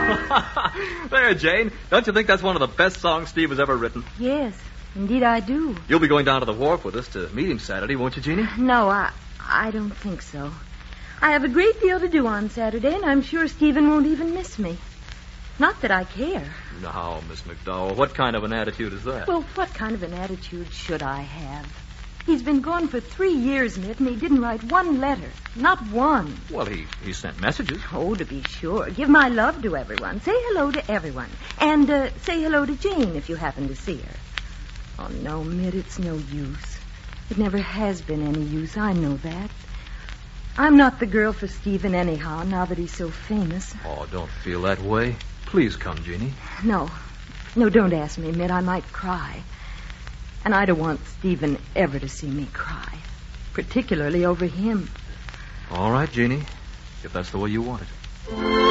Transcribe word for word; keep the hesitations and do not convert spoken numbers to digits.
There, Jane. Don't you think that's one of the best songs Steve has ever written? Yes, indeed I do. You'll be going down to the wharf with us to meet him Saturday, won't you, Jeannie? No, I, I don't think so. I have a great deal to do on Saturday, and I'm sure Stephen won't even miss me. Not that I care. Now, Miss McDowell, what kind of an attitude is that? Well, what kind of an attitude should I have? He's been gone for three years, Mitt, and he didn't write one letter. Not one. Well, he, he sent messages. Oh, to be sure. Give my love to everyone. Say hello to everyone. And uh, say hello to Jane if you happen to see her. Oh, no, Mitt, it's no use. It never has been any use. I know that. I'm not the girl for Stephen anyhow, now that he's so famous. Oh, don't feel that way. Please come, Jeannie. No. No, don't ask me, Mitt. I might cry. And I don't want Stephen ever to see me cry. Particularly over him. All right, Jeannie. If that's the way you want it.